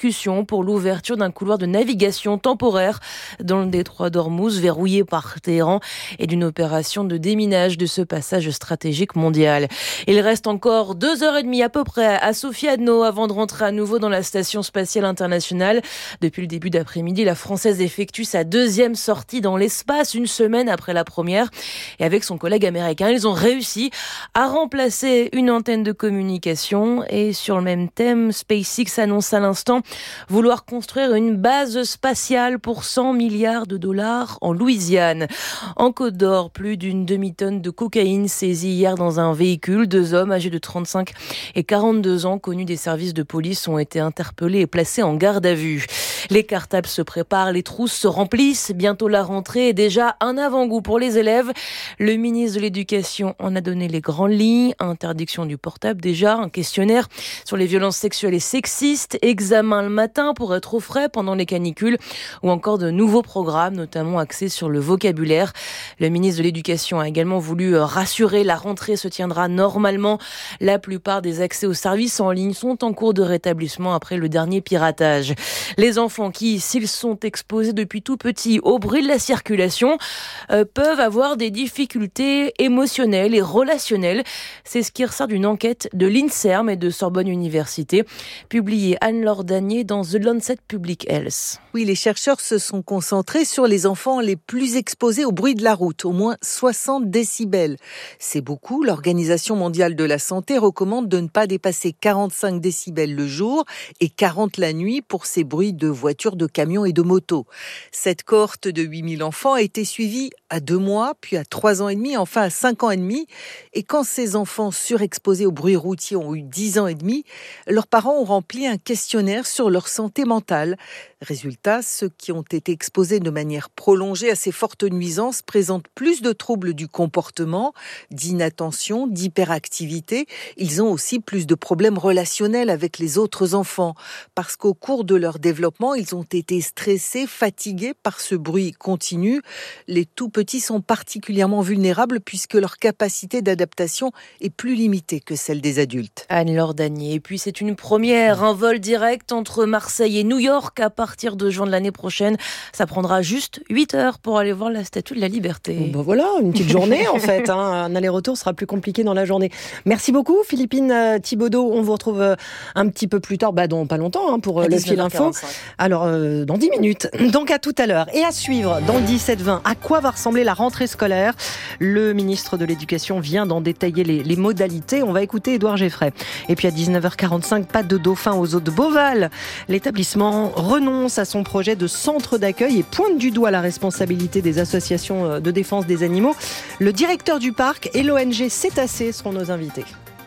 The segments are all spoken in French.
discussions pour l'ouverture d'un couloir de navigation temporaire dans le détroit d'Ormuz, verrouillé par Téhéran, et d'une opération de déminage de ce passage stratégique mondial. Il reste encore 2h30 à peu près à Sofiane avant de rentrer à nouveau dans la station spatiale internationale. Depuis le début d'après-midi, la Française effectue sa deuxième sortie dans l'espace, une semaine après la première. Et avec son collègue américain, ils ont réussi à remplacer une antenne de communication. Et sur le même thème, SpaceX annonce à l'instant vouloir construire une base spatiale pour 100 milliards de dollars en Louisiane. En Côte d'Or, plus d'une demi-tonne de cocaïne saisie hier dans un véhicule. 2 hommes âgés de 35 et 42 ans, connus des services de police, ont été interpellés et placés en garde à vue. Les cartables se préparent, les trousses se remplissent. Bientôt la rentrée et déjà un avant-goût pour les élèves. Le ministre de l'Éducation en a donné les grandes lignes. Interdiction du portable déjà, un questionnaire sur les violences sexuelles et sexistes, examen le matin pour être au frais pendant les canicules ou encore de nouveaux programmes, notamment axés sur le vocabulaire. Le ministre de l'Éducation a également voulu rassurer, la rentrée se tiendra normalement. La plupart des accès aux services en ligne sont en cours de rétablissement après le dernier piratage. Les enfants qui, s'ils sont exposés depuis tout petit au bruit de la circulation, peuvent avoir des difficultés émotionnelles et relationnelles. C'est ce qui ressort d'une enquête de l'INSERM et de Sorbonne Université, publiée Anne-Laure Danier dans The Lancet Public Health. Oui, les chercheurs se sont concentrés sur les enfants les plus exposés au bruit de la route, au moins 60 décibels. C'est beaucoup. L'Organisation mondiale de la santé recommande de ne pas dépasser 45 décibels le jour et 40 la nuit pour ces bruits de voitures, de camions et de motos. Cette cohorte de 8000 enfants a été suivie à 2 mois, puis à 3 ans et demi, enfin à 5 ans et demi. Et quand ces enfants surexposés au bruit routier ont eu 10 ans et demi, leurs parents ont rempli un questionnaire sur leur santé mentale. Résultat, ceux qui ont été exposés de manière prolongée à ces fortes nuisances présentent plus de troubles du comportement, d'inattention, d'hyperactivité. Ils ont aussi plus de problèmes relationnels avec les autres enfants, parce qu'au cours de leur développement, ils ont été stressés, fatigués par ce bruit continu. Les tout petits sont particulièrement vulnérables puisque leur capacité d'adaptation est plus limitée que celle des adultes. Anne-Laure Danier. Et puis c'est une première, un vol direct entre Marseille et New York à partir de juin de l'année prochaine. Ça prendra juste 8 heures pour aller voir la Statue de la Liberté. Ben voilà, une petite journée en fait. Un aller-retour sera plus compliqué dans la journée. Merci beaucoup Philippine Thibaudeau. On vous retrouve un petit peu plus tard, dans pas longtemps, pour le fil info. Alors dans 10 minutes. Donc à tout à l'heure. Et à suivre dans le 17-20, à quoi va ressembler la rentrée scolaire? Le ministre de l'Éducation vient d'en détailler les modalités. On va écouter Édouard Geffray. Et puis à 19h45, pas de dauphin aux eaux de Beauval. L'établissement renonce à son projet de centre d'accueil et pointe du doigt la responsabilité des associations de défense des animaux. Le directeur du parc et l'ONG Cétacés seront nos invités.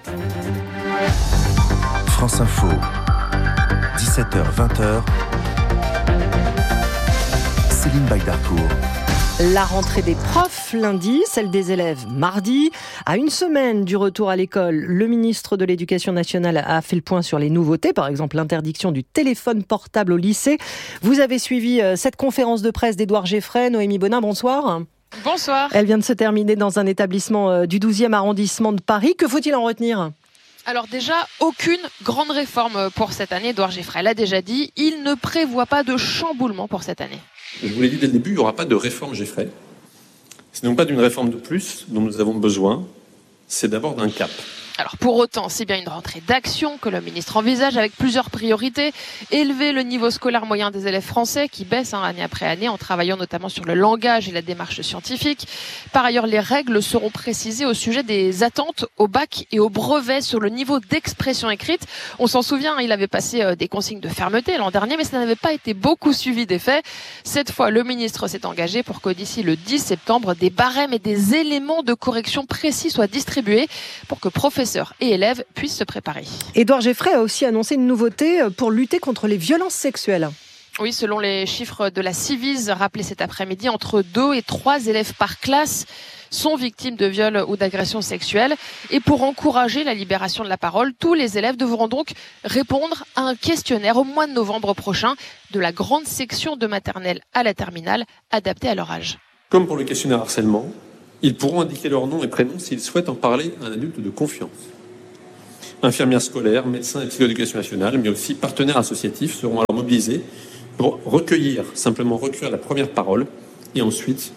France Info, 17h-20h, Céline Baydarcourt. La rentrée des profs lundi, celle des élèves mardi. À une semaine du retour à l'école, le ministre de l'Éducation nationale a fait le point sur les nouveautés, par exemple l'interdiction du téléphone portable au lycée. Vous avez suivi cette conférence de presse d'Édouard Geffray. Noémie Bonin, bonsoir. Bonsoir. Elle vient de se terminer dans un établissement du 12e arrondissement de Paris. Que faut-il en retenir ? Alors déjà, aucune grande réforme pour cette année. Édouard Geffray l'a déjà dit, il ne prévoit pas de chamboulement pour cette année. Je vous l'ai dit dès le début, il n'y aura pas de réforme Geffray. Ce n'est donc pas d'une réforme de plus dont nous avons besoin, c'est d'abord d'un cap. Alors pour autant, c'est bien une rentrée d'action que le ministre envisage avec plusieurs priorités. Élever le niveau scolaire moyen des élèves français qui baisse année après année en travaillant notamment sur le langage et la démarche scientifique. Par ailleurs, les règles seront précisées au sujet des attentes au bac et au brevet sur le niveau d'expression écrite. On s'en souvient, il avait passé des consignes de fermeté l'an dernier, mais ça n'avait pas été beaucoup suivi d'effet. Cette fois, le ministre s'est engagé pour que d'ici le 10 septembre, des barèmes et des éléments de correction précis soient distribués pour que professeurs et élèves puissent se préparer. Édouard Geffray a aussi annoncé une nouveauté pour lutter contre les violences sexuelles. Oui, selon les chiffres de la Civise rappelés cet après-midi, entre 2 et 3 élèves par classe sont victimes de viols ou d'agressions sexuelles. Et pour encourager la libération de la parole, tous les élèves devront donc répondre à un questionnaire au mois de novembre prochain, de la grande section de maternelle à la terminale, adapté à leur âge. Comme pour le questionnaire harcèlement, ils pourront indiquer leur nom et prénom s'ils souhaitent en parler à un adulte de confiance. Infirmières scolaires, médecins et psychologues d'éducation nationale, mais aussi partenaires associatifs seront alors mobilisés pour simplement recueillir la première parole et ensuite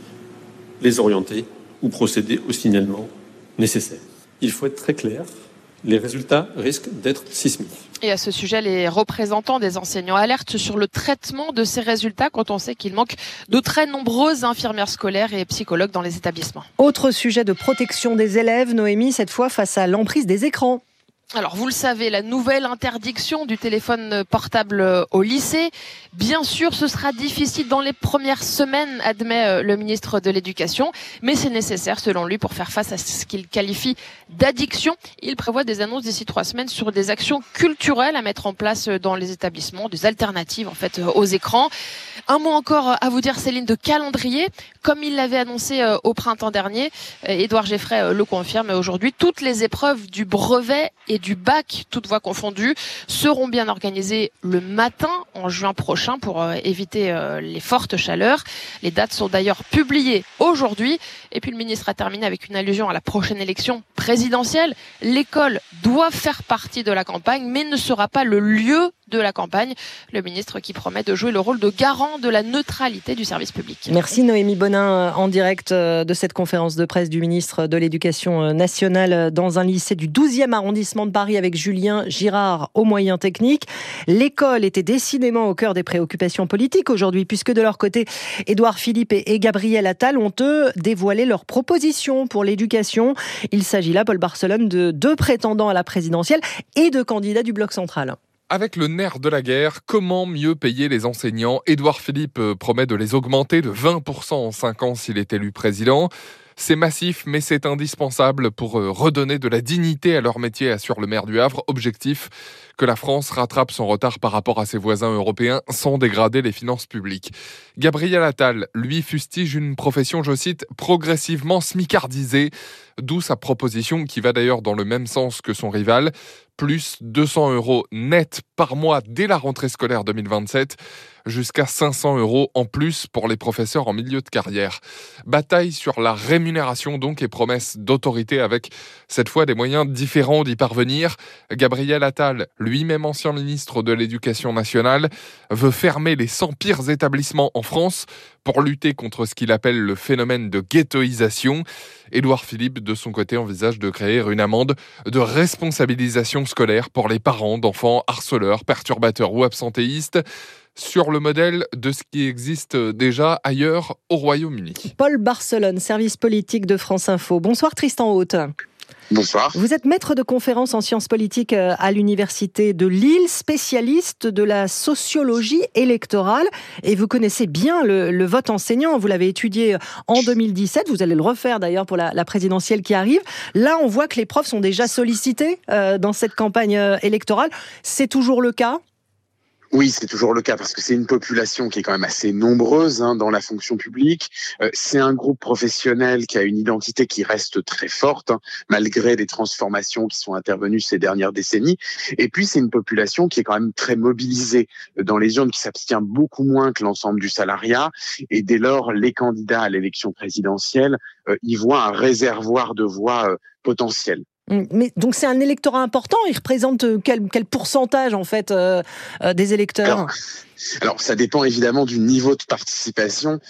les orienter ou procéder au signalement nécessaire. Il faut être très clair, les résultats risquent d'être sismiques. Et à ce sujet, les représentants des enseignants alertent sur le traitement de ces résultats quand on sait qu'il manque de très nombreuses infirmières scolaires et psychologues dans les établissements. Autre sujet de protection des élèves, Noémie, cette fois face à l'emprise des écrans. Alors, vous le savez, la nouvelle interdiction du téléphone portable au lycée, bien sûr, ce sera difficile dans les premières semaines, admet le ministre de l'Éducation, mais c'est nécessaire, selon lui, pour faire face à ce qu'il qualifie d'addiction. Il prévoit des annonces d'ici 3 semaines sur des actions culturelles à mettre en place dans les établissements, des alternatives, en fait, aux écrans. Un mot encore à vous dire, Céline, de calendrier. Comme il l'avait annoncé au printemps dernier, Édouard Geffray le confirme aujourd'hui, toutes les épreuves du brevet et du bac, toutes voies confondues, seront bien organisées le matin en juin prochain pour éviter les fortes chaleurs. Les dates sont d'ailleurs publiées aujourd'hui. Et puis le ministre a terminé avec une allusion à la prochaine élection présidentielle. L'école doit faire partie de la campagne, mais ne sera pas le lieu de la campagne. Le ministre qui promet de jouer le rôle de garant de la neutralité du service public. Merci Noémie Bonin en direct de cette conférence de presse du ministre de l'Éducation nationale dans un lycée du 12e arrondissement de Paris avec Julien Girard aux moyens techniques. L'école était décidément au cœur des préoccupations politiques aujourd'hui puisque de leur côté, Édouard Philippe et Gabriel Attal ont eux dévoilé leurs propositions pour l'éducation. Il s'agit là, Paul Barcelone, de 2 prétendants à la présidentielle et de candidats du bloc central. Avec le nerf de la guerre, comment mieux payer les enseignants ? Édouard Philippe promet de les augmenter de 20% en 5 ans s'il est élu président. C'est massif, mais c'est indispensable pour redonner de la dignité à leur métier, assure le maire du Havre. Objectif, que la France rattrape son retard par rapport à ses voisins européens sans dégrader les finances publiques. Gabriel Attal, lui, fustige une profession, je cite, progressivement smicardisée, d'où sa proposition qui va d'ailleurs dans le même sens que son rival, plus 200 € net par mois dès la rentrée scolaire 2027, jusqu'à 500 € en plus pour les professeurs en milieu de carrière. Bataille sur la rémunération donc et promesse d'autorité avec cette fois des moyens différents d'y parvenir. Gabriel Attal, lui-même ancien ministre de l'Éducation nationale, veut fermer les 100 pires établissements en France pour lutter contre ce qu'il appelle le phénomène de ghettoisation. Édouard Philippe, de son côté, envisage de créer une amende de responsabilisation scolaire pour les parents d'enfants harceleurs, perturbateurs ou absentéistes, sur le modèle de ce qui existe déjà ailleurs au Royaume-Uni. Paul Barcelone, service politique de France Info. Bonsoir Tristan Haute. Bonsoir. Vous êtes maître de conférences en sciences politiques à l'université de Lille, spécialiste de la sociologie électorale et vous connaissez bien le vote enseignant. Vous l'avez étudié en 2017, vous allez le refaire d'ailleurs pour la présidentielle qui arrive. Là, on voit que les profs sont déjà sollicités dans cette campagne électorale. C'est toujours le cas ? Oui, c'est toujours le cas parce que c'est une population qui est quand même assez nombreuse dans la fonction publique. C'est un groupe professionnel qui a une identité qui reste très forte malgré les transformations qui sont intervenues ces dernières décennies. Et puis, c'est une population qui est quand même très mobilisée dans les urnes, qui s'abstient beaucoup moins que l'ensemble du salariat. Et dès lors, les candidats à l'élection présidentielle y voient un réservoir de voix potentiel. Mais donc c'est un électorat important. Il représente quel pourcentage en fait des électeurs ? Alors, ça dépend évidemment du niveau de participation.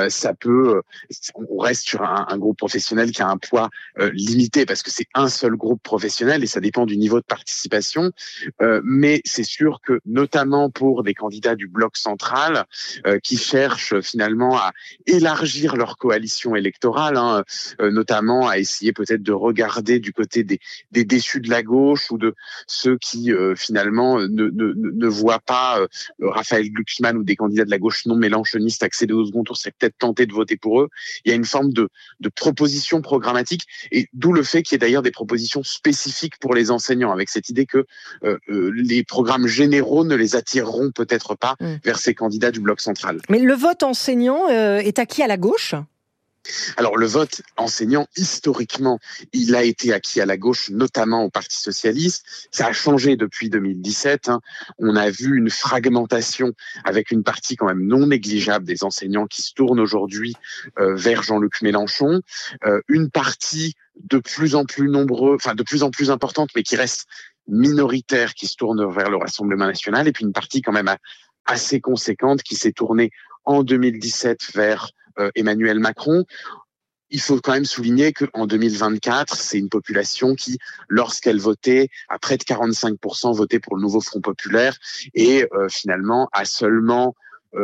On reste sur un groupe professionnel qui a un poids limité parce que c'est un seul groupe professionnel et ça dépend du niveau de participation. Mais c'est sûr que, notamment pour des candidats du bloc central qui cherchent finalement à élargir leur coalition électorale, notamment à essayer peut-être de regarder du côté des déçus de la gauche ou de ceux qui finalement ne voient pas Raphaël Glucksmann ou des candidats de la gauche non mélenchonistes accéder au second tour, c'est peut-être tenté de voter pour eux. Il y a une forme de proposition programmatique et d'où le fait qu'il y ait d'ailleurs des propositions spécifiques pour les enseignants avec cette idée que les programmes généraux ne les attireront peut-être pas vers ces candidats du bloc central. Mais le vote enseignant est acquis à la gauche ? Alors le vote enseignant, historiquement, il a été acquis à la gauche, notamment au Parti socialiste. Ça a changé depuis 2017. On a vu une fragmentation avec une partie quand même non négligeable des enseignants qui se tournent aujourd'hui vers Jean-Luc Mélenchon. Une partie de plus en plus importante, mais qui reste minoritaire qui se tourne vers le Rassemblement national et puis une partie quand même assez conséquente qui s'est tournée en 2017 vers Emmanuel Macron. Il faut quand même souligner qu'en 2024, c'est une population qui, lorsqu'elle votait, à près de 45% voté pour le nouveau Front populaire et finalement a seulement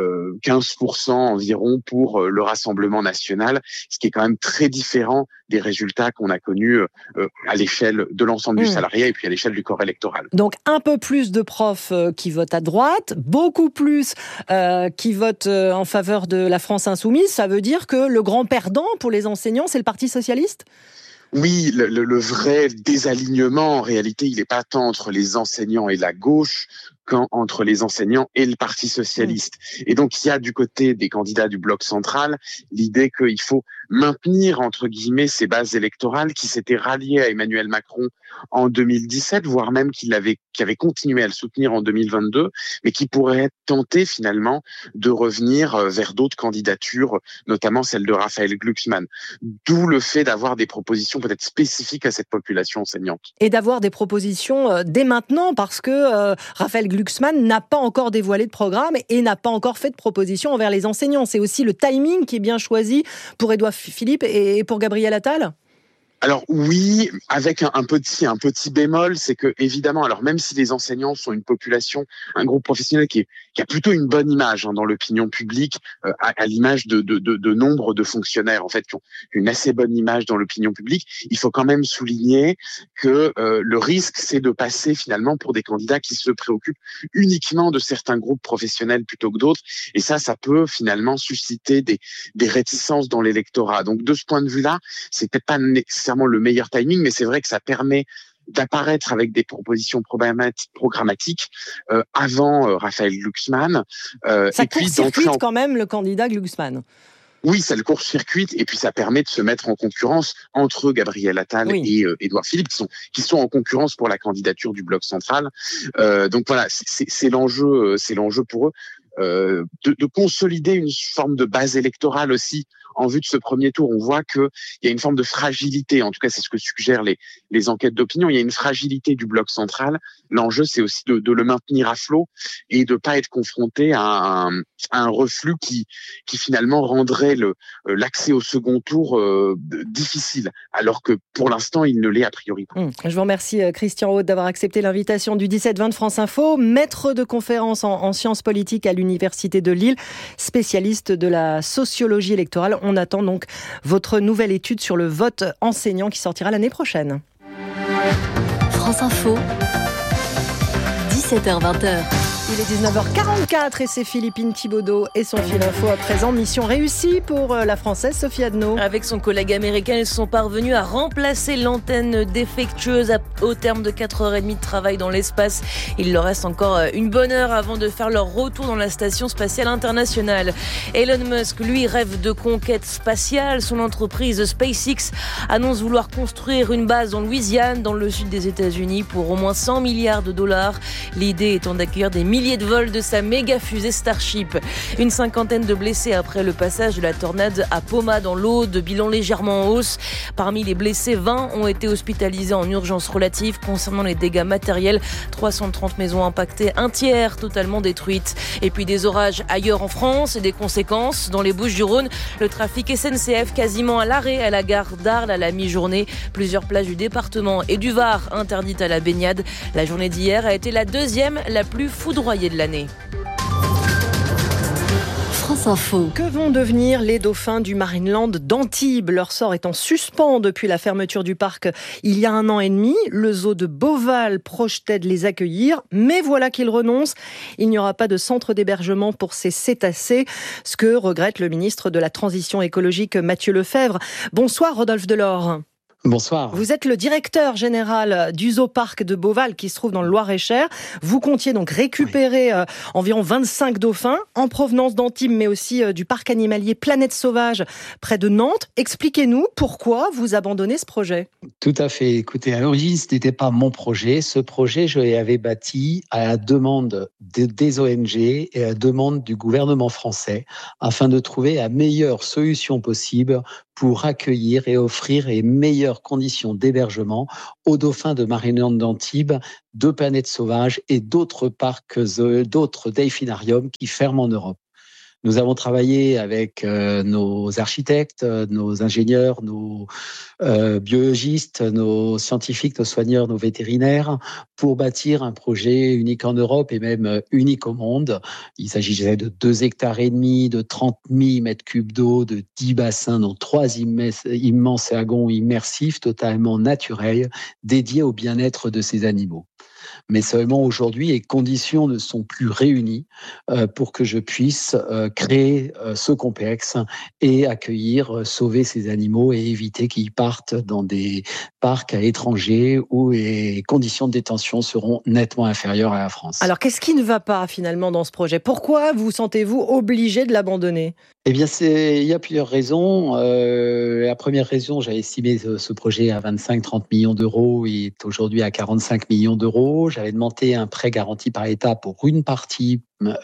15% environ pour le Rassemblement national, ce qui est quand même très différent des résultats qu'on a connus à l'échelle de l'ensemble du salariat et puis à l'échelle du corps électoral. Donc un peu plus de profs qui votent à droite, beaucoup plus qui votent en faveur de la France insoumise. Ça veut dire que le grand perdant pour les enseignants, c'est le Parti socialiste ? Oui, le vrai désalignement, en réalité, il n'est pas tant entre les enseignants et la gauche qu'entre les enseignants et le Parti socialiste. Et donc, il y a du côté des candidats du bloc central l'idée qu'il faut maintenir, entre guillemets, ces bases électorales qui s'étaient ralliées à Emmanuel Macron en 2017, voire même qui avaient continué à le soutenir en 2022, mais qui pourraient être tentés finalement de revenir vers d'autres candidatures, notamment celle de Raphaël Glucksmann. D'où le fait d'avoir des propositions peut-être spécifiques à cette population enseignante. Et d'avoir des propositions dès maintenant, parce que Raphaël Glucksmann n'a pas encore dévoilé de programme et n'a pas encore fait de proposition envers les enseignants. C'est aussi le timing qui est bien choisi pour Édouard Philippe et pour Gabriel Attal ? Alors oui, avec un petit bémol, c'est que évidemment, alors même si les enseignants sont une population, un groupe professionnel qui a plutôt une bonne image dans l'opinion publique, à l'image de nombre de fonctionnaires en fait qui ont une assez bonne image dans l'opinion publique, il faut quand même souligner que le risque c'est de passer finalement pour des candidats qui se préoccupent uniquement de certains groupes professionnels plutôt que d'autres, et ça peut finalement susciter des réticences dans l'électorat. Donc de ce point de vue-là, c'est peut-être pas nécessairement le meilleur timing, mais c'est vrai que ça permet d'apparaître avec des propositions programmatiques avant Raphaël Glucksmann. Ça court-circuite quand même le candidat Glucksmann. Oui, ça le court-circuite et puis ça permet de se mettre en concurrence entre Gabriel Attal et Édouard Philippe qui sont en concurrence pour la candidature du bloc central. Donc voilà, c'est l'enjeu pour eux. De consolider une forme de base électorale aussi en vue de ce premier tour. On voit qu'il y a une forme de fragilité, en tout cas c'est ce que suggèrent les enquêtes d'opinion, il y a une fragilité du bloc central. L'enjeu c'est aussi de le maintenir à flot et de pas être confronté à un reflux qui finalement rendrait l'accès au second tour difficile, alors que pour l'instant il ne l'est a priori pas. Je vous remercie Christian Aude d'avoir accepté l'invitation du 17-20 de France Info, maître de conférence en sciences politiques à l'Université de Lille, spécialiste de la sociologie électorale. On attend donc votre nouvelle étude sur le vote enseignant qui sortira l'année prochaine. France Info, 17h-20h. Il est 19h44 et c'est Philippine Thibaudot et son fil info à présent. Mission réussie pour la Française Sophie Adno. Avec son collègue américain, ils sont parvenus à remplacer l'antenne défectueuse au terme de 4h30 de travail dans l'espace. Il leur reste encore une bonne heure avant de faire leur retour dans la Station spatiale internationale. Elon Musk, lui, rêve de conquête spatiale. Son entreprise SpaceX annonce vouloir construire une base en Louisiane, dans le sud des États-Unis, pour au moins 100 milliards de dollars. L'idée étant d'accueillir des milliers de vols de sa méga fusée Starship. Une cinquantaine de blessés après le passage de la tornade à Poma dans l'Aude, bilan légèrement en hausse. Parmi les blessés, 20 ont été hospitalisés en urgence relative. Concernant les dégâts matériels, 330 maisons impactées, un tiers totalement détruites. Et puis des orages ailleurs en France et des conséquences. Dans les Bouches-du-Rhône, le trafic SNCF quasiment à l'arrêt à la gare d'Arles à la mi-journée. Plusieurs plages du département et du Var interdites à la baignade. La journée d'hier a été la deuxième la plus foudroyante de l'année. France Info. Que vont devenir les dauphins du Marineland d'Antibes ? Leur sort est en suspens depuis la fermeture du parc il y a 1 an et demi. Le zoo de Beauval projetait de les accueillir, mais voilà qu'ils renoncent. Il n'y aura pas de centre d'hébergement pour ces cétacés, ce que regrette le ministre de la Transition écologique Mathieu Lefèvre. Bonsoir Rodolphe Delors. Bonsoir. Vous êtes le directeur général du Zoo-Parc de Beauval qui se trouve dans le Loir-et-Cher. Vous comptiez donc récupérer environ 25 dauphins en provenance d'Antibes, mais aussi du parc animalier Planète Sauvage près de Nantes. Expliquez-nous pourquoi vous abandonnez ce projet. Tout à fait. Écoutez, à l'origine, ce n'était pas mon projet. Ce projet, je l'avais bâti à la demande des ONG et à la demande du gouvernement français afin de trouver la meilleure solution possible pour accueillir et offrir les meilleures conditions d'hébergement aux dauphins de Marineland d'Antibes, de Planète Sauvage et d'autres parcs, d'autres delphinariums qui ferment en Europe. Nous avons travaillé avec nos architectes, nos ingénieurs, nos biologistes, nos scientifiques, nos soigneurs, nos vétérinaires pour bâtir un projet unique en Europe et même unique au monde. Il s'agissait de 2,5 hectares, de 30 000 mètres cubes d'eau, de 10 bassins, dont 3 immenses lagons immersifs totalement naturels dédiés au bien-être de ces animaux. Mais seulement aujourd'hui, les conditions ne sont plus réunies pour que je puisse créer ce complexe et accueillir, sauver ces animaux et éviter qu'ils partent dans des parcs à l'étranger où les conditions de détention seront nettement inférieures à la France. Alors, qu'est-ce qui ne va pas finalement dans ce projet ? Pourquoi vous sentez-vous obligé de l'abandonner ? Eh bien, il y a plusieurs raisons. La première raison, j'avais estimé ce projet à 25-30 millions d'euros. Il est aujourd'hui à 45 millions d'euros. J'avais demandé un prêt garanti par l'État pour une partie,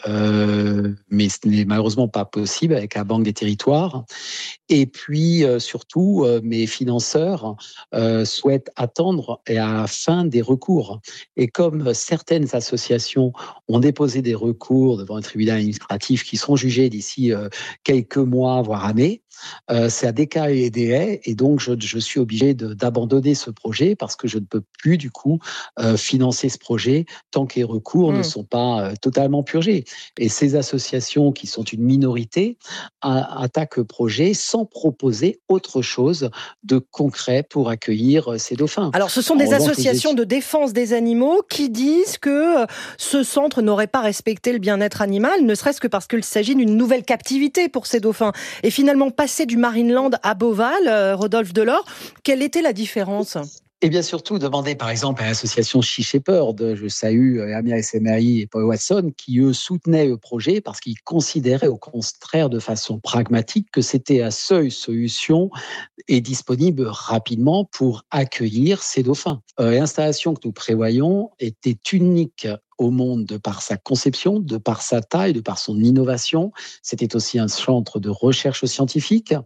mais ce n'est malheureusement pas possible avec la Banque des Territoires. Et puis, surtout, mes financeurs souhaitent attendre à la fin des recours. Et comme certaines associations ont déposé des recours devant un tribunal administratif qui seront jugés d'ici quelques mois, voire années, c'est à décaler les délais et donc je suis obligé d'abandonner ce projet parce que je ne peux plus du coup financer ce projet tant que les recours ne sont pas totalement purgés. Et ces associations qui sont une minorité attaquent le projet sans proposer autre chose de concret pour accueillir ces dauphins. Alors ce sont des associations de défense des animaux qui disent que ce centre n'aurait pas respecté le bien-être animal, ne serait-ce que parce qu'il s'agit d'une nouvelle captivité pour ces dauphins. Et finalement, passer du Marineland à Beauval, Rodolphe Delors, quelle était la différence ? Et bien surtout, demander par exemple à l'association Sea Shepherd, je salue Amir SMAI et Paul Watson, qui eux soutenaient le projet parce qu'ils considéraient au contraire de façon pragmatique que c'était la seule solution et disponible rapidement pour accueillir ces dauphins. L'installation que nous prévoyons était unique au monde de par sa conception, de par sa taille, de par son innovation. C'était aussi un centre de recherche scientifique.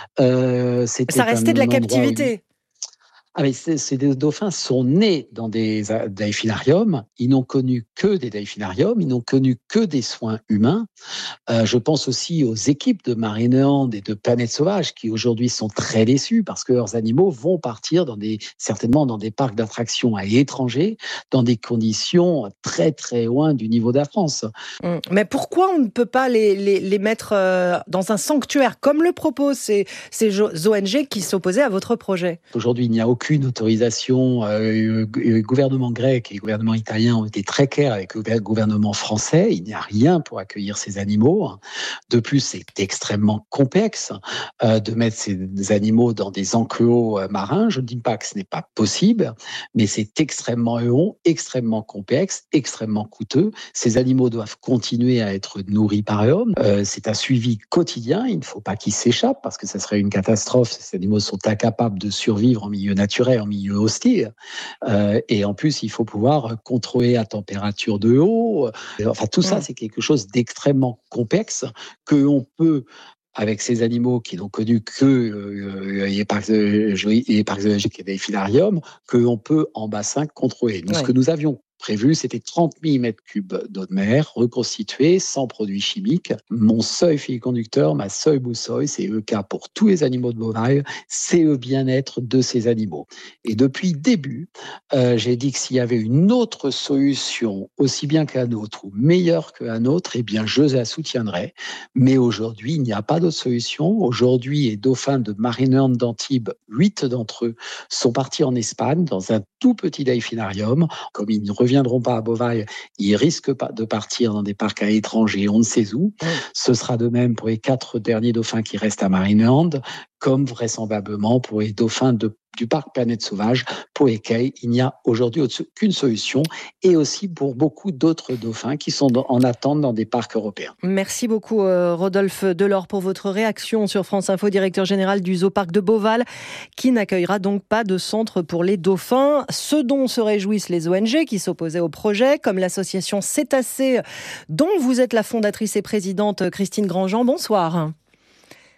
Ça restait de la captivité. Ah mais ces dauphins sont nés dans des delphinariums, ils n'ont connu que des delphinariums, ils n'ont connu que des soins humains. Je pense aussi aux équipes de Marineland et de Planète Sauvage qui aujourd'hui sont très déçus parce que leurs animaux vont partir certainement dans des parcs d'attractions à l'étranger, dans des conditions très très loin du niveau de la France. Mais pourquoi on ne peut pas les mettre dans un sanctuaire comme le proposent ces ONG qui s'opposaient à votre projet ? Aujourd'hui, il n'y a aucune autorisation. Le gouvernement grec et le gouvernement italien ont été très clairs avec le gouvernement français. Il n'y a rien pour accueillir ces animaux. De plus, c'est extrêmement complexe de mettre ces animaux dans des enclos marins. Je ne dis pas que ce n'est pas possible, mais c'est extrêmement long, extrêmement complexe, extrêmement coûteux. Ces animaux doivent continuer à être nourris par l'homme. C'est un suivi quotidien. Il ne faut pas qu'ils s'échappent parce que ça serait une catastrophe. Ces animaux sont incapables de survivre en milieu naturel, en milieu hostile. Et en plus, il faut pouvoir contrôler la température de l'eau. Enfin, tout ça, c'est quelque chose d'extrêmement complexe que l'on peut, avec ces animaux qui n'ont connu que les parcs zoologiques et les delphinariums, que l'on peut en bassin contrôler. Ce que nous avions prévu, c'était 30 000 mètres cubes d'eau de mer reconstituée, sans produits chimiques. Mon seul fil conducteur, ma seule boussole, c'est le cas pour tous les animaux de Beauval, c'est le bien-être de ces animaux. Et depuis le début, j'ai dit que s'il y avait une autre solution, aussi bien que la nôtre ou meilleure que la nôtre, eh bien je la soutiendrais. Mais aujourd'hui, il n'y a pas d'autre solution. Aujourd'hui, les dauphins de Marineland d'Antibes, 8 d'entre eux, sont partis en Espagne dans un tout petit delphinarium. Comme ils ne reviendront pas à Beauval, ils risquent pas de partir dans des parcs à l'étranger, on ne sait où. Ce sera de même pour les 4 derniers dauphins qui restent à Marineland, comme vraisemblablement pour les dauphins du parc Planète Sauvage, pour lesquels il n'y a aujourd'hui qu'une solution, et aussi pour beaucoup d'autres dauphins qui sont en attente dans des parcs européens. Merci beaucoup Rodolphe Delors pour votre réaction sur France Info, directeur général du Zooparc de Beauval, qui n'accueillera donc pas de centre pour les dauphins, ce dont se réjouissent les ONG qui s'opposaient au projet, comme l'association Cétacés, dont vous êtes la fondatrice et présidente, Christine Grandjean. Bonsoir.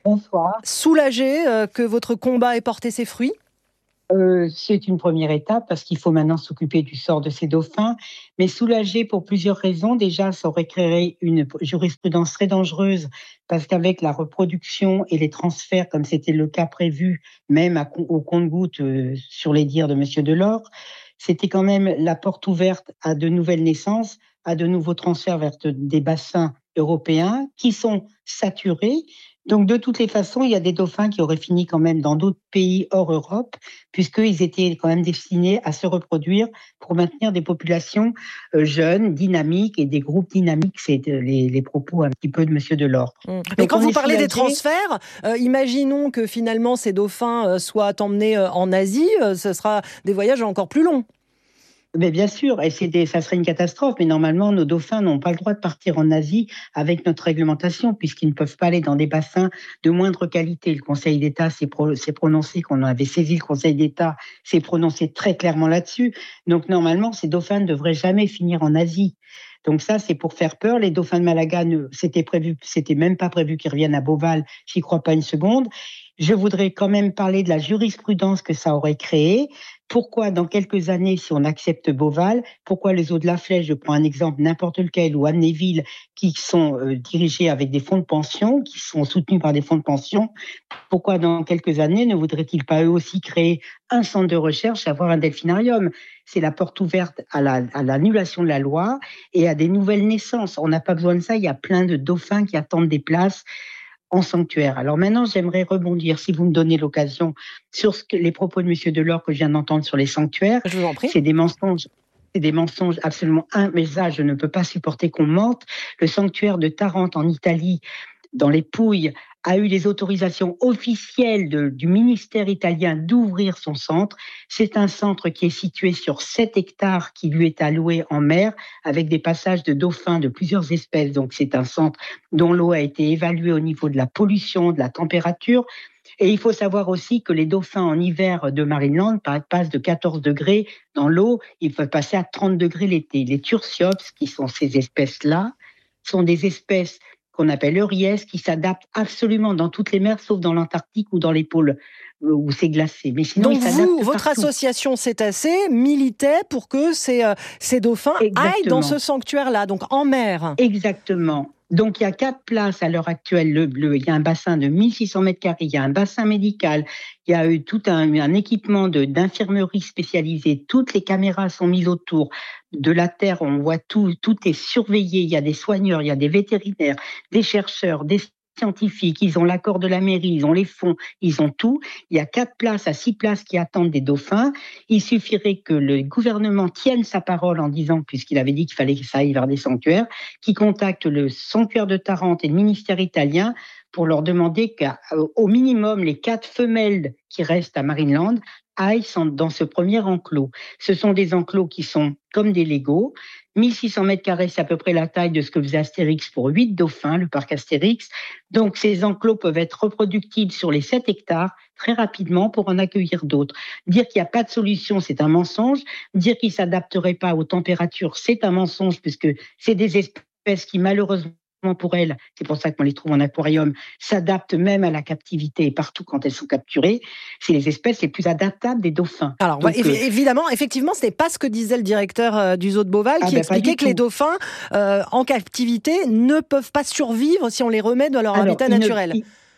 Bonsoir. Soulagé que votre combat ait porté ses fruits ? C'est une première étape parce qu'il faut maintenant s'occuper du sort de ces dauphins, mais soulagé pour plusieurs raisons. Déjà, ça aurait créé une jurisprudence très dangereuse parce qu'avec la reproduction et les transferts, comme c'était le cas prévu, même au compte-gouttes sur les dires de Monsieur Delors, c'était quand même la porte ouverte à de nouvelles naissances, à de nouveaux transferts vers des bassins européens qui sont saturés. Donc, de toutes les façons, il y a des dauphins qui auraient fini quand même dans d'autres pays hors Europe, puisqu'ils étaient quand même destinés à se reproduire pour maintenir des populations jeunes, dynamiques, et des groupes dynamiques. C'est les propos un petit peu de Monsieur Delors. Mais quand vous parlez des transferts, imaginons que finalement ces dauphins soient emmenés en Asie, ce sera des voyages encore plus longs. Mais bien sûr, et ça serait une catastrophe, mais normalement, nos dauphins n'ont pas le droit de partir en Asie avec notre réglementation, puisqu'ils ne peuvent pas aller dans des bassins de moindre qualité. Le Conseil d'État s'est prononcé, qu'on avait saisi le Conseil d'État, s'est prononcé très clairement là-dessus. Donc, normalement, ces dauphins ne devraient jamais finir en Asie. Donc ça, c'est pour faire peur. Les dauphins de Malaga, c'était même pas prévu qu'ils reviennent à Beauval, j'y crois pas une seconde. Je voudrais quand même parler de la jurisprudence que ça aurait créée. Pourquoi, dans quelques années, si on accepte Beauval, pourquoi les eaux de la Flèche, je prends un exemple n'importe lequel, ou Amnéville, qui sont dirigés avec des fonds de pension, qui sont soutenus par des fonds de pension, pourquoi dans quelques années ne voudraient-ils pas eux aussi créer un centre de recherche, avoir un delphinarium? C'est la porte ouverte à l'annulation de la loi et à des nouvelles naissances. On n'a pas besoin de ça, il y a plein de dauphins qui attendent des places en sanctuaire. Alors maintenant, j'aimerais rebondir, si vous me donnez l'occasion, sur les propos de M. Delors que je viens d'entendre sur les sanctuaires. Je vous en prie. C'est des mensonges. C'est des mensonges absolument mais ça, je ne peux pas supporter qu'on mente. Le sanctuaire de Tarente en Italie, dans les Pouilles, a eu les autorisations officielles du ministère italien d'ouvrir son centre. C'est un centre qui est situé sur 7 hectares qui lui est alloué en mer avec des passages de dauphins de plusieurs espèces. Donc c'est un centre dont l'eau a été évaluée au niveau de la pollution, de la température. Et il faut savoir aussi que les dauphins en hiver de Marineland passent de 14 degrés dans l'eau, ils peuvent passer à 30 degrés l'été. Les Tursiops, qui sont ces espèces-là, sont des espèces qu'on appelle euries, qui s'adaptent absolument dans toutes les mers, sauf dans l'Antarctique ou dans les pôles où c'est glacé. Mais sinon, donc votre association Cétacés militait pour que ces dauphins aillent dans ce sanctuaire-là, donc en mer. Exactement. Donc, il y a 4 places à l'heure actuelle, le bleu. Il y a un bassin de 1600 mètres carrés, il y a un bassin médical, il y a eu tout un équipement d'infirmerie spécialisée. Toutes les caméras sont mises autour. De la terre, on voit tout est surveillé. Il y a des soigneurs, il y a des vétérinaires, des chercheurs, des scientifiques, ils ont l'accord de la mairie, ils ont les fonds, ils ont tout. Il y a 4 places à 6 places qui attendent des dauphins. Il suffirait que le gouvernement tienne sa parole en disant, puisqu'il avait dit qu'il fallait que ça aille vers des sanctuaires, qu'il contacte le sanctuaire de Tarente et le ministère italien pour leur demander qu'au minimum, les 4 femelles qui restent à Marineland aillent dans ce premier enclos. Ce sont des enclos qui sont comme des Legos. 1600 mètres carrés, c'est à peu près la taille de ce que faisait Astérix pour 8 dauphins, le parc Astérix. Donc, ces enclos peuvent être reproductibles sur les 7 hectares très rapidement pour en accueillir d'autres. Dire qu'il n'y a pas de solution, c'est un mensonge. Dire qu'ils ne s'adapteraient pas aux températures, c'est un mensonge, puisque c'est des espèces qui, malheureusement, pour elles, c'est pour ça qu'on les trouve en aquarium, s'adaptent même à la captivité et partout quand elles sont capturées. C'est les espèces les plus adaptables des dauphins. Alors, donc, évidemment, effectivement, ce n'est pas ce que disait le directeur du zoo de Beauval qui expliquait que les dauphins en captivité ne peuvent pas survivre si on les remet dans leur habitat naturel.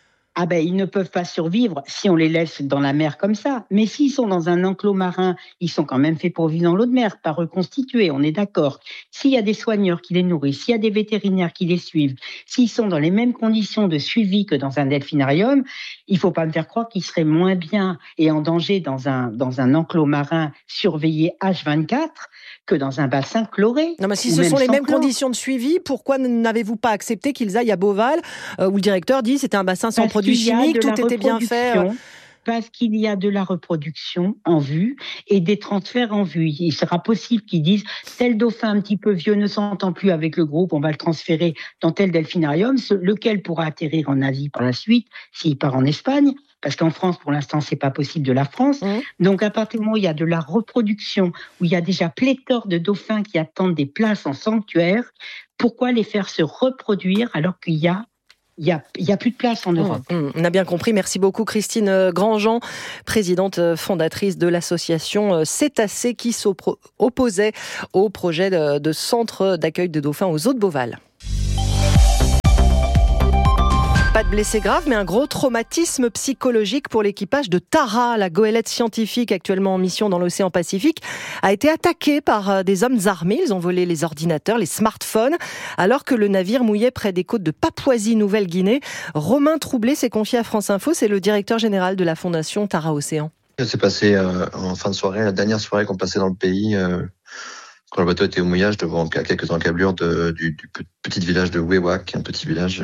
Ils ne peuvent pas survivre si on les laisse dans la mer comme ça. Mais s'ils sont dans un enclos marin, ils sont quand même faits pour vivre dans l'eau de mer, pas reconstitués, on est d'accord. S'il y a des soigneurs qui les nourrissent, s'il y a des vétérinaires qui les suivent, s'ils sont dans les mêmes conditions de suivi que dans un delphinarium, il ne faut pas me faire croire qu'ils seraient moins bien et en danger dans un enclos marin surveillé H24 que dans un bassin chloré. Non, mais si ce sont les mêmes conditions de suivi, pourquoi n'avez-vous pas accepté qu'ils aillent à Beauval, où le directeur dit c'était un bassin sans produits chimiques, tout était bien fait Parce qu'il y a de la reproduction en vue et des transferts en vue. Il sera possible qu'ils disent tel dauphin un petit peu vieux ne s'entend plus avec le groupe, on va le transférer dans tel delphinarium, lequel pourra atterrir en Asie par la suite s'il part en Espagne. Parce qu'en France, pour l'instant, c'est pas possible de la France. Donc, à partir du moment où il y a de la reproduction, où il y a déjà pléthore de dauphins qui attendent des places en sanctuaire, pourquoi les faire se reproduire alors qu'il y a il y a plus de place en Europe. On a bien compris. Merci beaucoup Christine Grandjean, présidente fondatrice de l'association Cétacés qui s'opposait au projet de centre d'accueil de dauphins aux eaux de Beauval. Pas de blessés graves, mais un gros traumatisme psychologique pour l'équipage de Tara. La goélette scientifique, actuellement en mission dans l'océan Pacifique, a été attaquée par des hommes armés. Ils ont volé les ordinateurs, les smartphones, alors que le navire mouillait près des côtes de Papouasie-Nouvelle-Guinée. Romain Troublé s'est confié à France Info. C'est le directeur général de la fondation Tara Océan. Ça s'est passé en fin de soirée, la dernière soirée qu'on passait dans le pays, quand le bateau était au mouillage, devant quelques encablures du petit village de Wewak, un petit village.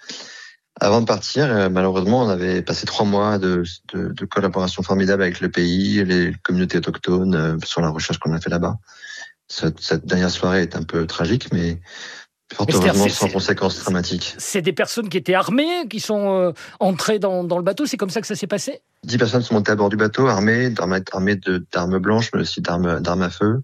Avant de partir, malheureusement, on avait passé 3 mois de collaboration formidable avec le pays, les communautés autochtones, sur la recherche qu'on a fait là-bas. Cette dernière soirée est un peu tragique, mais fort heureusement sans conséquences dramatiques. C'est des personnes qui étaient armées, qui sont entrées dans le bateau, c'est comme ça que ça s'est passé ? 10 personnes sont montées à bord du bateau, armées d'armes blanches, mais aussi d'armes à feu.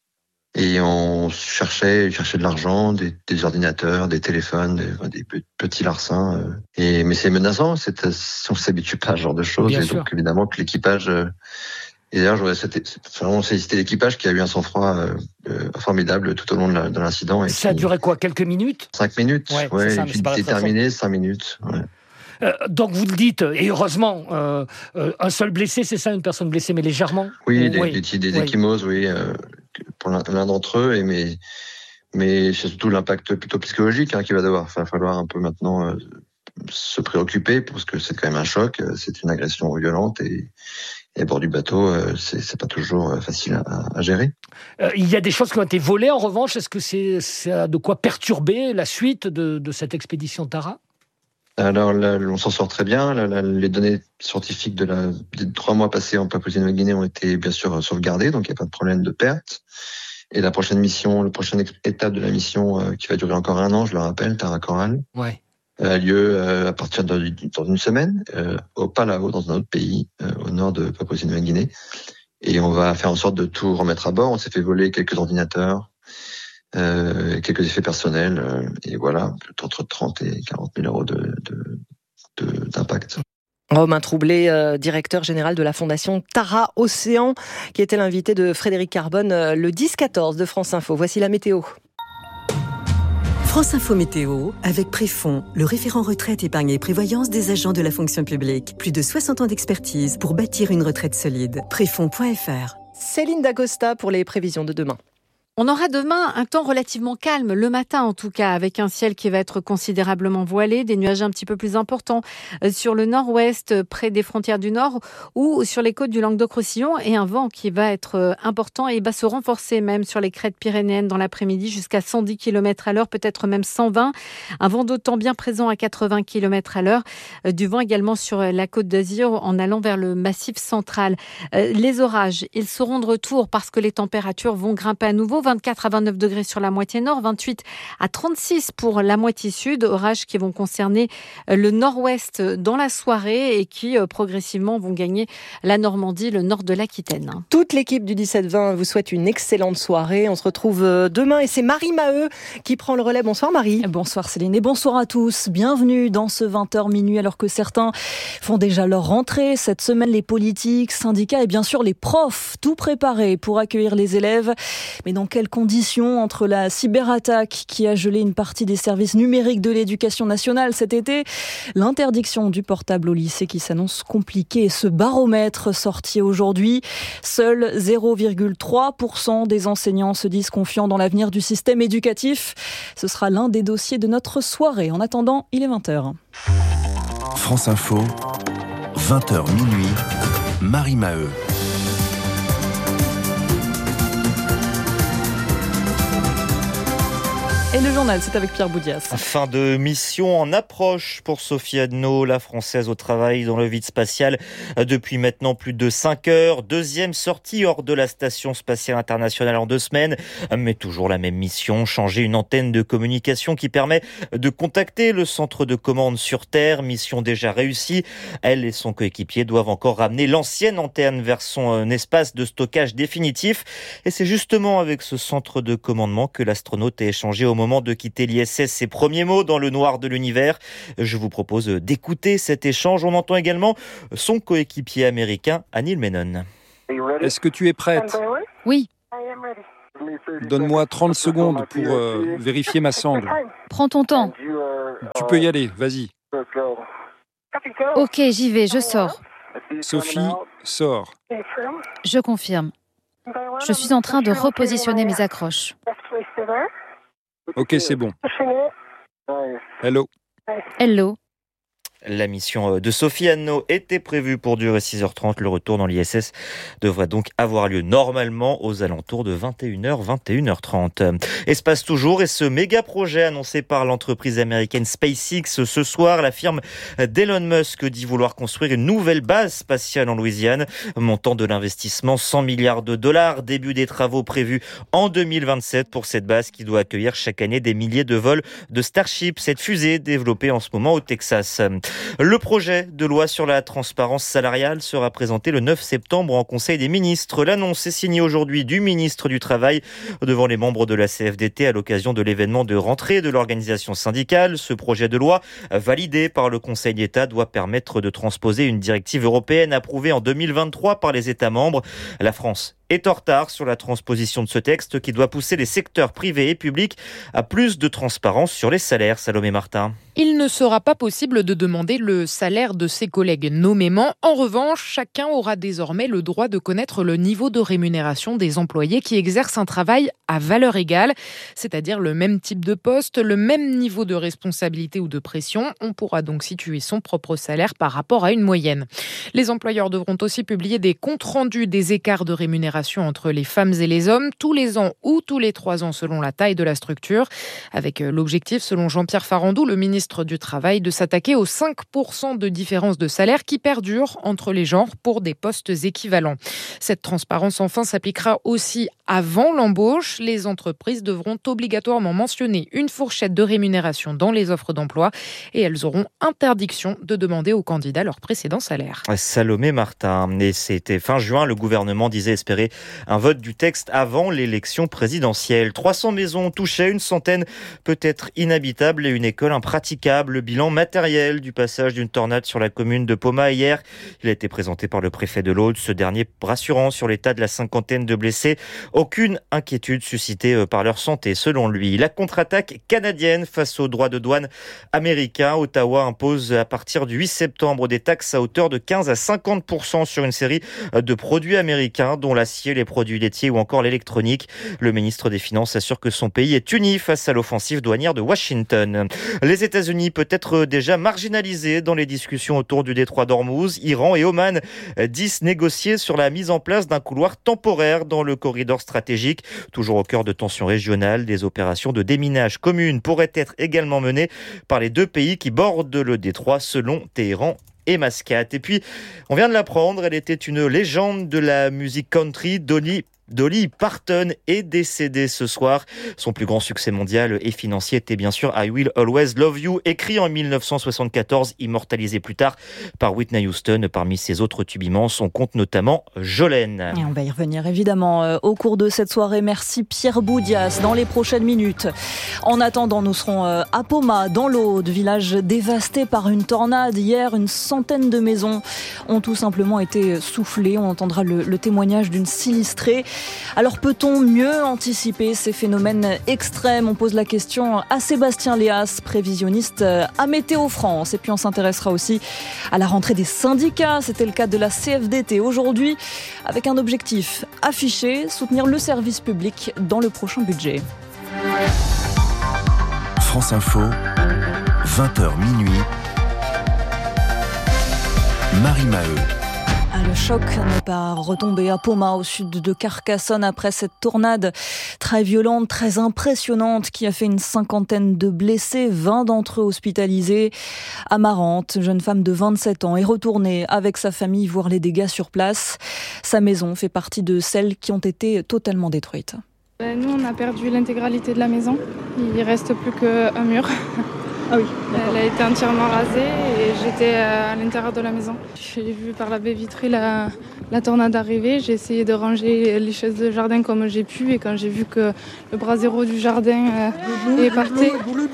Et on cherchait de l'argent, des ordinateurs, des téléphones, des petits larcins. Mais c'est menaçant, on s'habitue pas à ce genre de choses. Bien et sûr. Donc évidemment que l'équipage... et d'ailleurs, c'est vraiment féliciter l'équipage qui a eu un sang-froid formidable tout au long de l'incident. Ça a duré quoi, quelques minutes ? 5 minutes, ouais. C'est terminé, 5 minutes, ouais. Donc vous le dites, et heureusement, un seul blessé, c'est ça, une personne blessée, mais légèrement ? Oui, des ecchymoses, oui, pour l'un d'entre eux, mais c'est surtout l'impact plutôt psychologique qui va devoir falloir un peu maintenant se préoccuper, parce que c'est quand même un choc, c'est une agression violente, et à bord du bateau, c'est pas toujours facile à gérer. Il y a des choses qui ont été volées, en revanche, est-ce que ça a de quoi perturber la suite de cette expédition Tara ? Alors là, on s'en sort très bien. Les données scientifiques des 3 mois passés en Papouasie-Nouvelle-Guinée ont été bien sûr sauvegardées, donc il n'y a pas de problème de perte. Et la prochaine étape de la mission, qui va durer encore 1 an, je le rappelle, Tara Coral, a lieu à partir dans une semaine, au Palau, dans un autre pays, au nord de Papouasie-Nouvelle-Guinée. Et on va faire en sorte de tout remettre à bord. On s'est fait voler quelques ordinateurs, quelques effets personnels, et voilà, entre 30 et 40 000 euros d'impact. Romain Troublé, directeur général de la fondation Tara Océan, qui était l'invité de Frédéric Carbone le 10-14 de France Info. Voici la météo. France Info Météo, avec Préfond, le référent retraite, épargne et prévoyance des agents de la fonction publique. Plus de 60 ans d'expertise pour bâtir une retraite solide. Préfond.fr. Céline Dacosta pour les prévisions de demain. On aura demain un temps relativement calme, le matin en tout cas, avec un ciel qui va être considérablement voilé, des nuages un petit peu plus importants sur le nord-ouest, près des frontières du nord, ou sur les côtes du Languedoc-Roussillon, et un vent qui va être important et va se renforcer même sur les crêtes pyrénéennes dans l'après-midi jusqu'à 110 km à l'heure, peut-être même 120. Un vent d'autant bien présent à 80 km à l'heure. Du vent également sur la côte d'Azur en allant vers le massif central. Les orages, ils seront de retour parce que les températures vont grimper à nouveau. 24 à 29 degrés sur la moitié nord, 28 à 36 pour la moitié sud. Orages qui vont concerner le nord-ouest dans la soirée et qui progressivement vont gagner la Normandie, le nord de l'Aquitaine. Toute l'équipe du 17-20 vous souhaite une excellente soirée. On se retrouve demain et c'est Marie Maheu qui prend le relais. Bonsoir Marie. Bonsoir Céline et bonsoir à tous. Bienvenue dans ce 20h minuit alors que certains font déjà leur rentrée. Cette semaine, les politiques, syndicats et bien sûr les profs, tout préparés pour accueillir les élèves. Mais dans quelles conditions, entre la cyberattaque qui a gelé une partie des services numériques de l'éducation nationale cet été, l'interdiction du portable au lycée qui s'annonce compliquée et ce baromètre sorti aujourd'hui, seuls 0,3% des enseignants se disent confiants dans l'avenir du système éducatif. Ce sera l'un des dossiers de notre soirée. En attendant, il est 20h. France Info, 20h minuit, Marie Maheu. Et le journal, c'est avec Pierre Boudias. Fin de mission en approche pour Sophie Adno, la Française au travail dans le vide spatial depuis maintenant plus de 5 heures. Deuxième sortie hors de la Station spatiale internationale en 2 semaines. Mais toujours la même mission, changer une antenne de communication qui permet de contacter le centre de commande sur Terre. Mission déjà réussie. Elle et son coéquipier doivent encore ramener l'ancienne antenne vers son espace de stockage définitif. Et c'est justement avec ce centre de commandement que l'astronaute a échangé au moment moment de quitter l'ISS. Ses premiers mots dans le noir de l'univers. Je vous propose d'écouter cet échange. On entend également son coéquipier américain, Anil Menon. Est-ce que tu es prête ? Oui. Donne-moi 30 secondes pour vérifier ma sangle. Prends ton temps. Tu peux y aller, vas-y. Ok, j'y vais, je sors. Sophie, sors. Je confirme. Je suis en train de repositionner mes accroches. Ok, c'est bon. Hello. Hello. La mission de Sophie Anneau était prévue pour durer 6h30. Le retour dans l'ISS devrait donc avoir lieu normalement aux alentours de 21h, 21h30. Espace toujours et ce méga projet annoncé par l'entreprise américaine SpaceX ce soir. La firme d'Elon Musk dit vouloir construire une nouvelle base spatiale en Louisiane. Montant de l'investissement 100 milliards de dollars. Début des travaux prévus en 2027 pour cette base qui doit accueillir chaque année des milliers de vols de Starship, cette fusée développée en ce moment au Texas. Le projet de loi sur la transparence salariale sera présenté le 9 septembre en Conseil des ministres. L'annonce est signée aujourd'hui du ministre du Travail devant les membres de la CFDT à l'occasion de l'événement de rentrée de l'organisation syndicale. Ce projet de loi, validé par le Conseil d'État, doit permettre de transposer une directive européenne approuvée en 2023 par les États membres. La France est en retard sur la transposition de ce texte qui doit pousser les secteurs privés et publics à plus de transparence sur les salaires. Salomé Martin. Il ne sera pas possible de demander le salaire de ses collègues nommément. En revanche, chacun aura désormais le droit de connaître le niveau de rémunération des employés qui exercent un travail à valeur égale, c'est-à-dire le même type de poste, le même niveau de responsabilité ou de pression. On pourra donc situer son propre salaire par rapport à une moyenne. Les employeurs devront aussi publier des comptes rendus des écarts de rémunération entre les femmes et les hommes tous les ans ou tous les 3 ans selon la taille de la structure, avec l'objectif, selon Jean-Pierre Farandou, le ministre du Travail, de s'attaquer aux 5% de différence de salaire qui perdurent entre les genres pour des postes équivalents. Cette transparence, enfin, s'appliquera aussi avant l'embauche. Les entreprises devront obligatoirement mentionner une fourchette de rémunération dans les offres d'emploi et elles auront interdiction de demander aux candidats leur précédent salaire. Salomé Martin. Et c'était fin juin, le gouvernement disait espérer un vote du texte avant l'élection présidentielle. 300 maisons touchées, une centaine peut-être inhabitables et une école impraticable. Le bilan matériel du passage d'une tornade sur la commune de Poma hier. Il a été présenté par le préfet de l'Aude. Ce dernier rassurant sur l'état de la cinquantaine de blessés. Aucune inquiétude suscitée par leur santé, selon lui. La contre-attaque canadienne face aux droits de douane américains. Ottawa impose à partir du 8 septembre des taxes à hauteur de 15 à 50% sur une série de produits américains, dont l'acier, les produits laitiers ou encore l'électronique. Le ministre des Finances assure que son pays est uni face à l'offensive douanière de Washington. Les États-Unis peut-être déjà marginalisés dans les discussions autour du détroit d'Ormuz. Iran et Oman disent négocier sur la mise en place d'un couloir temporaire dans le corridor stratégique. Toujours au cœur de tensions régionales, des opérations de déminage communes pourraient être également menées par les deux pays qui bordent le détroit, selon Téhéran et Mascate. Et puis, on vient de l'apprendre, elle était une légende de la musique country. Dolly Parton est décédée ce soir. Son plus grand succès mondial et financier était bien sûr I Will Always Love You, écrit en 1974, immortalisé plus tard par Whitney Houston. Parmi ses autres tubes immenses, on compte notamment Jolene. Et on va y revenir évidemment au cours de cette soirée. Merci Pierre Boudias dans les prochaines minutes. En attendant, nous serons à Poma, dans l'Aude, village dévasté par une tornade. Hier, une centaine de maisons ont tout simplement été soufflées. On entendra le témoignage d'une sinistrée. Alors peut-on mieux anticiper ces phénomènes extrêmes ? On pose la question à Sébastien Léas, prévisionniste à Météo France. Et puis on s'intéressera aussi à la rentrée des syndicats. C'était le cas de la CFDT aujourd'hui, avec un objectif affiché, soutenir le service public dans le prochain budget. France Info, 20h minuit. Marie Maheu. Le choc n'est pas retombé à Poma, au sud de Carcassonne, après cette tornade très violente, très impressionnante, qui a fait une cinquantaine de blessés, 20 d'entre eux hospitalisés. Amarante, jeune femme de 27 ans, est retournée avec sa famille voir les dégâts sur place. Sa maison fait partie de celles qui ont été totalement détruites. Nous, on a perdu l'intégralité de la maison. Il ne reste plus qu'un mur. Ah oui. Elle a été entièrement rasée et j'étais à l'intérieur de la maison. J'ai vu par la baie vitrée la tornade arriver. J'ai essayé de ranger les chaises de jardin comme j'ai pu et quand j'ai vu que le bras zéro du jardin est parti,